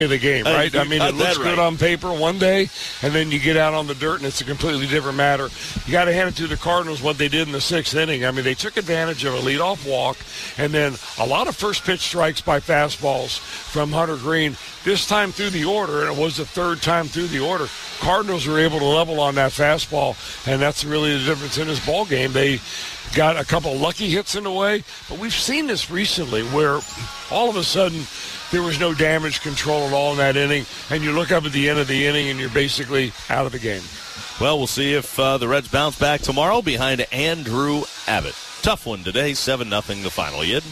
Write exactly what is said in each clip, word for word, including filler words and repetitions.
of the game, right? I mean, it looks good on paper one day, and then you get out on the dirt, and it's a completely different matter. You got to hand it to the Cardinals what they did in the sixth inning. I mean, they took advantage of a leadoff walk, and then a lot of first pitch strikes by fastballs from Hunter Green. This time through the order, and it was the third time through the order, Cardinals were able to level on that fastball, and that's really the difference in this ball game. They got a couple lucky hits in the way, but we've seen this recently where all of a sudden there was no damage control at all in that inning, and you look up at the end of the inning and you're basically out of the game. Well, we'll see if uh, the Reds bounce back tomorrow behind Andrew Abbott. Tough one today, seven nothing the final. Yid.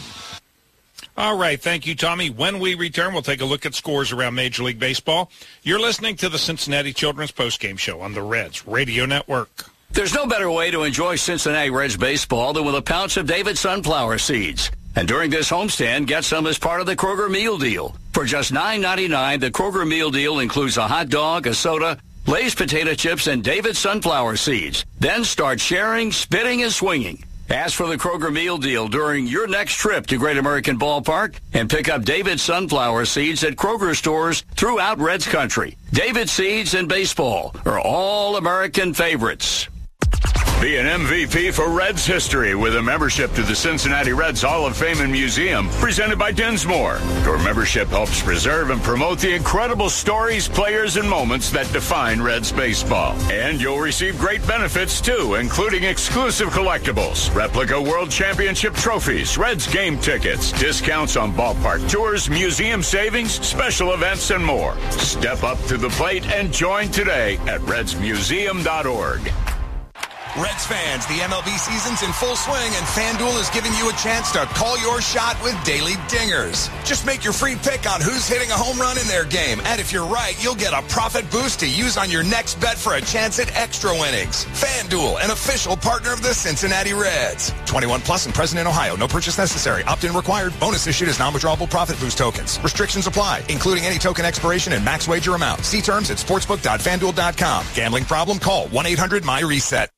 All right, thank you, Tommy. When we return, we'll take a look at scores around Major League Baseball. You're listening to the Cincinnati Children's Postgame Show on the Reds Radio Network. There's no better way to enjoy Cincinnati Reds baseball than with a pouch of David sunflower seeds. And during this homestand, get some as part of the Kroger Meal Deal. For just nine ninety-nine, the Kroger Meal Deal includes a hot dog, a soda, Lay's potato chips, and David sunflower seeds. Then start sharing, spitting, and swinging. Ask for the Kroger Meal Deal during your next trip to Great American Ballpark and pick up David sunflower seeds at Kroger stores throughout Reds country. David seeds and baseball are all American favorites. Be an M V P for Reds history with a membership to the Cincinnati Reds Hall of Fame and Museum, presented by Dinsmore. Your membership helps preserve and promote the incredible stories, players, and moments that define Reds baseball. And you'll receive great benefits, too, including exclusive collectibles, replica World Championship trophies, Reds game tickets, discounts on ballpark tours, museum savings, special events, and more. Step up to the plate and join today at reds museum dot org. Reds fans, the M L B season's in full swing, and FanDuel is giving you a chance to call your shot with daily dingers. Just make your free pick on who's hitting a home run in their game, and if you're right, you'll get a profit boost to use on your next bet for a chance at extra winnings. FanDuel, an official partner of the Cincinnati Reds. twenty-one plus and present in Ohio. No purchase necessary. Opt-in required. Bonus issued as non-withdrawable profit boost tokens. Restrictions apply, including any token expiration and max wager amount. See terms at sportsbook dot fanduel dot com. Gambling problem? Call one eight hundred M Y reset.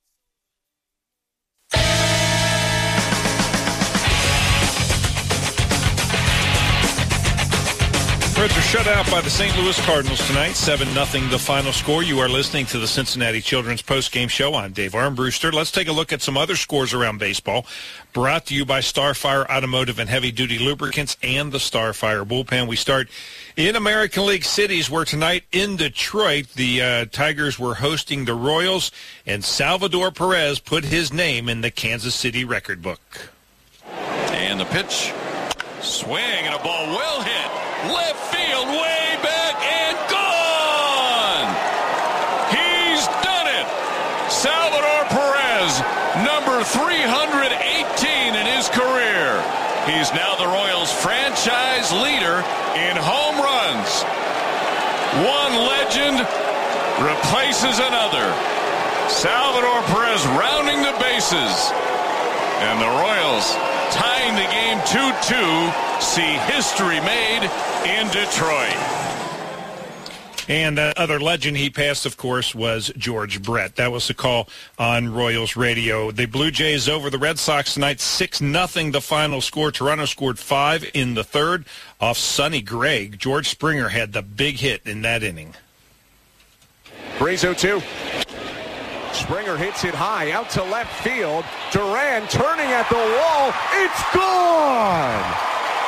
Reds are shut out by the Saint Louis Cardinals tonight, seven nothing the final score. You are listening to the Cincinnati Children's Postgame Show. I'm Dave Armbruster. Let's take a look at some other scores around baseball, brought to you by Starfire Automotive and Heavy Duty Lubricants and the Starfire Bullpen. We start in American League cities, where tonight in Detroit, the uh, Tigers were hosting the Royals, and Salvador Perez put his name in the Kansas City record book. And the pitch, swing, and a ball well hit. Left field, way back, and gone! He's done it! Salvador Perez, number three hundred eighteen in his career. He's now the Royals' franchise leader in home runs. One legend replaces another. Salvador Perez rounding the bases. And the Royals tying the game two two. See history made in Detroit. And the other legend he passed, of course, was George Brett. That was the call on Royals radio. The Blue Jays over the Red Sox tonight, six nothing the final score. Toronto scored five in the third off Sonny Gray. George Springer had the big hit in that inning. Breeze oh two. Springer hits it high out to left field. Duran turning at the wall. It's gone!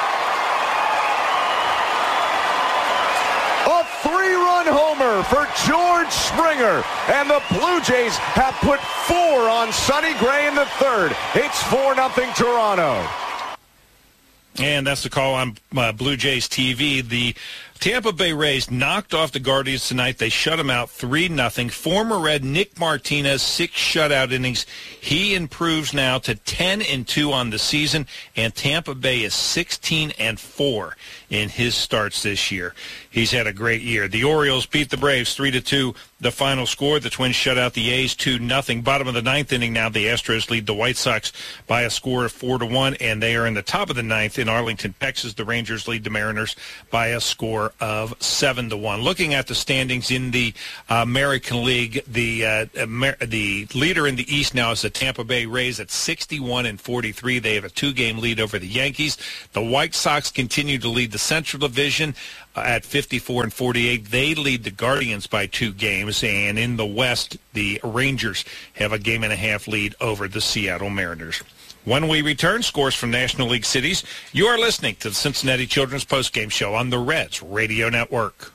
A three-run homer for George Springer. And the Blue Jays have put four on Sonny Gray in the third. It's four nothing Toronto. And that's the call on uh, Blue Jays T V. The Tampa Bay Rays knocked off the Guardians tonight. They shut them out three nothing. Former Red Nick Martinez, six shutout innings. He improves now to ten and two on the season, and Tampa Bay is sixteen and four in his starts this year. He's had a great year. The Orioles beat the Braves three to two. The final score, the Twins shut out the A's two nothing. Bottom of the ninth inning now, the Astros lead the White Sox by a score of four to one, and they are in the top of the ninth in Arlington, Texas. The Rangers lead the Mariners by a score of seven to one. Looking at the standings in the uh, American League, the uh, Amer- the leader in the East now is the Tampa Bay Rays at sixty-one and forty-three. They have a two-game lead over the Yankees. The White Sox continue to lead the Central Division. at fifty-four and forty-eight. They lead the Guardians by two games, and in the West, the Rangers have a game and a half lead over the Seattle Mariners. When we return, scores from National League cities. You are listening to the Cincinnati Children's Postgame Show on the Reds Radio Network.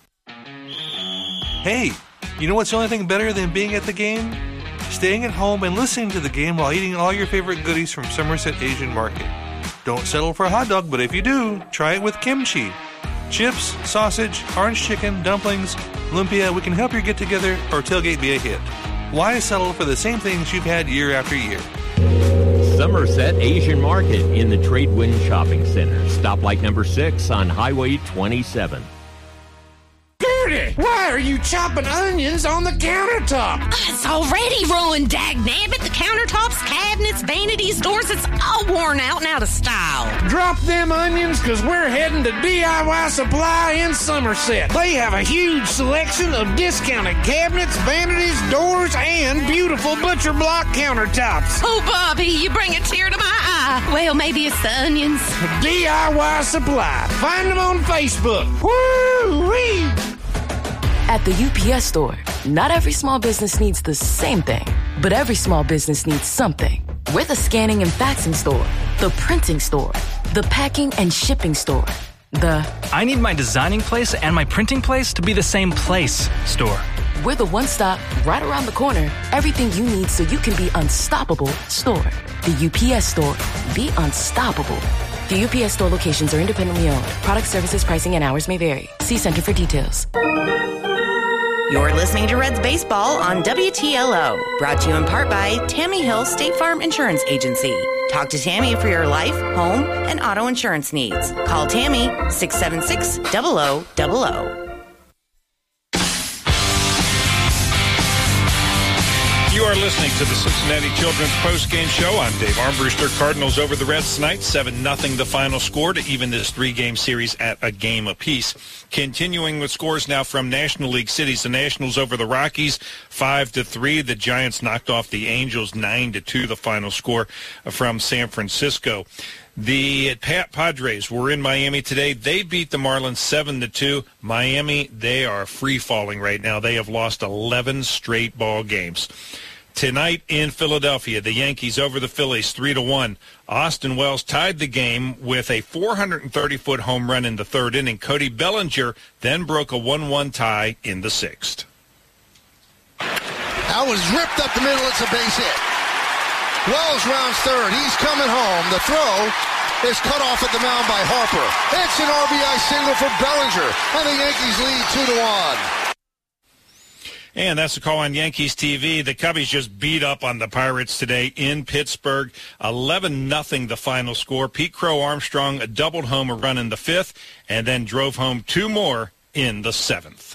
Hey, you know what's the only thing better than being at the game? Staying at home and listening to the game while eating all your favorite goodies from Somerset Asian Market. Don't settle for a hot dog, but if you do, try it with kimchi. Chips, sausage, orange chicken, dumplings, lumpia, we can help your get-together or tailgate be a hit. Why settle for the same things you've had year after year? Somerset Asian Market in the Tradewind Shopping Center. Stoplight number six on Highway twenty-seven. Gertie, why are you chopping onions on the countertop? It's already ruined, dagnabbit. The countertops, cabinets, vanities, doors, it's all worn out and out of style. Drop them onions, because we're heading to D I Y Supply in Somerset. They have a huge selection of discounted cabinets, vanities, doors, and beautiful butcher block countertops. Oh, Bobby, you bring a tear to my eye. Well, maybe it's the onions. D I Y Supply. Find them on Facebook. Woo-wee! At the U P S Store, not every small business needs the same thing, but every small business needs something. We're the scanning and faxing store, the printing store, the packing and shipping store, the I need my designing place and my printing place to be the same place store. We're the one-stop, right around the corner, everything you need so you can be unstoppable store. The U P S Store. Be unstoppable. The U P S Store locations are independently owned. Product, services, pricing, and hours may vary. See Center for details. You're listening to Reds Baseball on W T L O, brought to you in part by Tammy Hill State Farm Insurance Agency. Talk to Tammy for your life, home, and auto insurance needs. Call Tammy, six seven six, zero zero zero zero. You are listening to the Cincinnati Children's Postgame Show. I'm Dave Armbruster. Cardinals over the Reds tonight, seven nothing the final score to even this three-game series at a game apiece. Continuing with scores now from National League cities. The Nationals over the Rockies, five to three. The Giants knocked off the Angels, nine to two, the final score from San Francisco. The Padres were in Miami today. They beat the Marlins seven to two. Miami, they are free-falling right now. They have lost eleven straight ball games. Tonight in Philadelphia, the Yankees over the Phillies three to one. Austin Wells tied the game with a four hundred thirty foot home run in the third inning. Cody Bellinger then broke a one one tie in the sixth. That was ripped up the middle. It's a base hit. Wells rounds third. He's coming home. The throw is cut off at the mound by Harper. It's an R B I single for Bellinger, and the Yankees lead two to one. And that's the call on Yankees T V. The Cubbies just beat up on the Pirates today in Pittsburgh. eleven nothing the final score. Pete Crow Armstrong a doubled home a run in the fifth and then drove home two more in the seventh.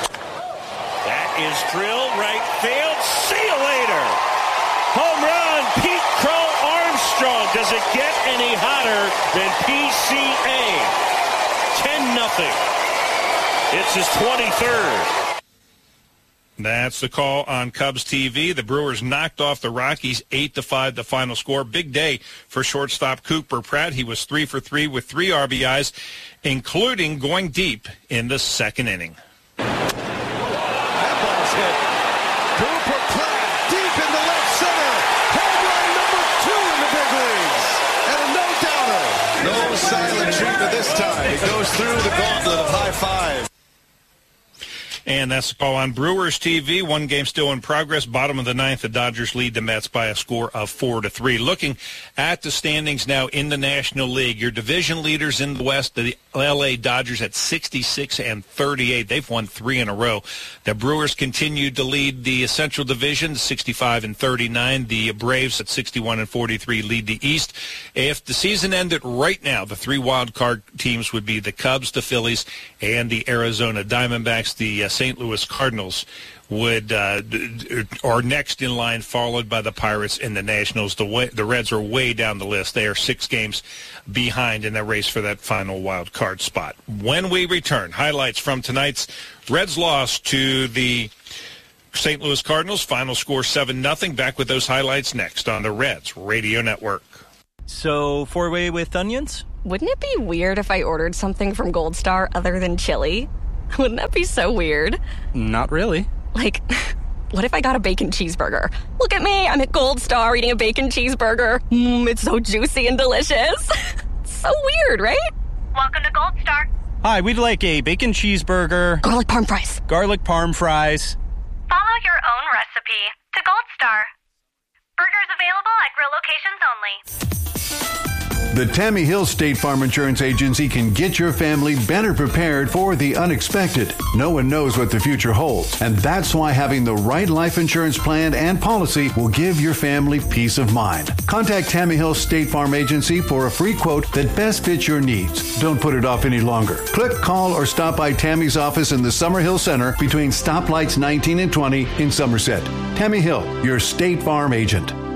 That is drilled right field. See you later. Home run, Pete Crow Armstrong. Does it get any hotter than P C A? ten nothing. It's his twenty-third. That's the call on Cubs T V. The Brewers knocked off the Rockies eight to five, the final score. Big day for shortstop Cooper Pratt. He was three for three with three R B Is, including going deep in the second inning. That ball's hit. Cooper Pratt deep into left center. Home run number two in the big leagues. And a no-doubter. No silent treatment this time. He goes through the gauntlet of high five. And that's the call on Brewers T V. One game still in progress. Bottom of the ninth, the Dodgers lead the Mets by a score of four to three. Looking at the standings now in the National League, your division leaders in the West, the L A Dodgers at sixty-six and thirty-eight. They've won three in a row. The Brewers continued to lead the Central Division, sixty-five and thirty-nine. The Braves at sixty-one and forty-three lead the East. If the season ended right now, the three wild card teams would be the Cubs, the Phillies, and the Arizona Diamondbacks. The uh, Saint Louis Cardinals would uh, are next in line, followed by the Pirates and the Nationals. The way, the Reds are way down the list. They are six games behind in that race for that final wild card spot. When we return, highlights from tonight's Reds loss to the Saint Louis Cardinals. Final score seven nothing. Back with those highlights next on the Reds Radio Network. So, four-way with onions? Wouldn't it be weird if I ordered something from Gold Star other than chili? Wouldn't that be so weird? Not really. Like, what if I got a bacon cheeseburger? Look at me, I'm at Gold Star eating a bacon cheeseburger. Mmm, it's so juicy and delicious. So weird, right? Welcome to Gold Star. Hi, we'd like a bacon cheeseburger. Garlic parm fries. Garlic parm fries. Follow your own recipe to Gold Star. Burgers available at grill locations only. The Tammy Hill State Farm Insurance Agency can get your family better prepared for the unexpected. No one knows what the future holds, and that's why having the right life insurance plan and policy will give your family peace of mind. Contact Tammy Hill State Farm Agency for a free quote that best fits your needs. Don't put it off any longer. Click, call, or stop by Tammy's office in the Summerhill Center between stoplights nineteen and twenty in Somerset. Tammy Hill, your State Farm agent.